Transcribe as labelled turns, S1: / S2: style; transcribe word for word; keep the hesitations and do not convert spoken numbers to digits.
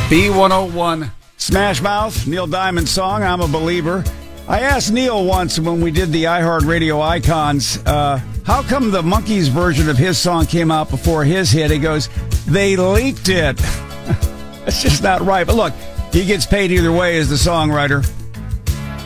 S1: B one oh one.
S2: Smash Mouth, Neil Diamond song, I'm a Believer. I asked Neil once when we did the iHeartRadio Icons, uh, how come the Monkees version of his song came out before his hit? He goes, they leaked it. That's just not right. But look, he gets paid either way as the songwriter.